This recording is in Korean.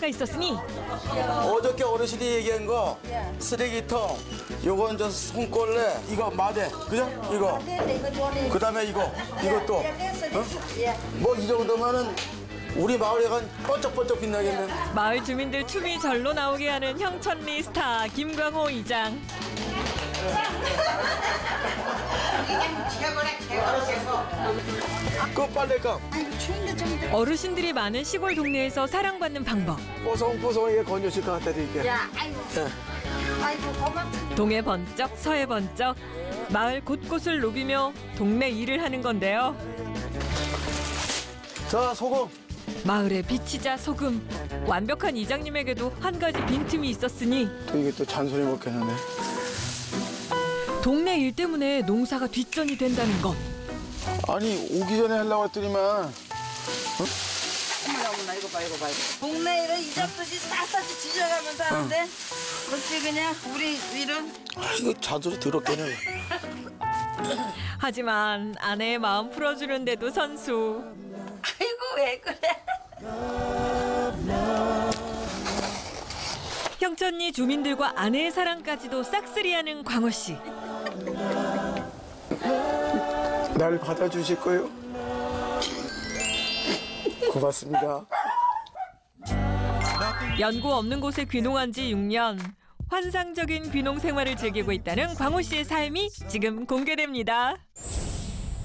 사랑가 있었으니 어저께 어르신이 얘기한 거 쓰레기통, 요건 저 손걸레, 이거 마대, 그죠? 이거. 그다음에 이것도. 뭐 이 정도면은 우리 마을에 번쩍번쩍 빛나겠네. 마을 주민들 춤이 절로 나오게 하는 형천리 스타 김광호 이장. 그 빨래감. 어르신들이 많은 시골 동네에서 사랑받는 방법. 뽀송뽀송하게 건조실 것 같다 이렇게. 동해 번쩍 서해 번쩍 마을 곳곳을 누비며 동네 일을 하는 건데요. 자, 소금. 마을에 비치자 소금. 완벽한 이장님에게도 한 가지 빈틈이 있었으니 또 이게 또 잔소리 먹겠네. 동네 일 때문에 농사가 뒷전이 된다는 것. 아니 오기 전에 하려고 했더니만 어머나 이거 봐. 동네 일은 잊었듯이 샅샅이 지져가면서 하는데 어찌 그냥 우리 일은 이거 잔소리 더럽게네. 하지만 아내의 마음 풀어주는데도 선수. 아이고 왜 그래. 형천리 주민들과 아내의 사랑까지도 싹쓸이하는 광호 씨. 날 받아주실 거예요? 고맙습니다. 연고 없는 곳에 귀농한 지 6년. 환상적인 귀농 생활을 즐기고 있다는 광호 씨의 삶이 지금 공개됩니다.